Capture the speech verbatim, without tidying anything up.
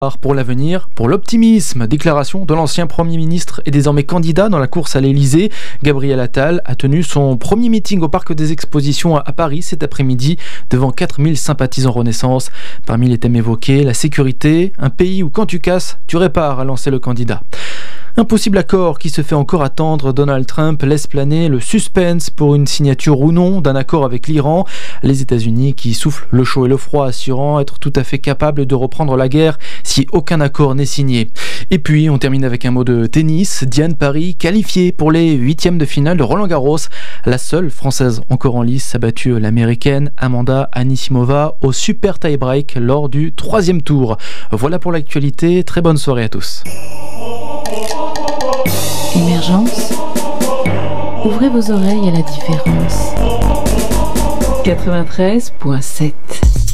Pour l'avenir, pour l'optimisme, déclaration de l'ancien Premier ministre et désormais candidat dans la course à l'Elysée. Gabriel Attal a tenu son premier meeting au Parc des Expositions à Paris cet après-midi devant quatre mille sympathisants Renaissance. Parmi les thèmes évoqués, la sécurité, un pays où quand tu casses, tu répares, a lancé le candidat. Un possible accord qui se fait encore attendre. Donald Trump laisse planer le suspense pour une signature ou non d'un accord avec l'Iran. Les États-Unis qui soufflent le chaud et le froid, assurant être tout à fait capables de reprendre la guerre si aucun accord n'est signé. Et puis, on termine avec un mot de tennis. Diane Paris, qualifiée pour les huitièmes de finale de Roland-Garros. La seule Française encore en lice a battu l'Américaine Amanda Anisimova au super tie-break lors du troisième tour. Voilà pour l'actualité. Très bonne soirée à tous. Émergence. Ouvrez vos oreilles à la différence. quatre-vingt-treize virgule sept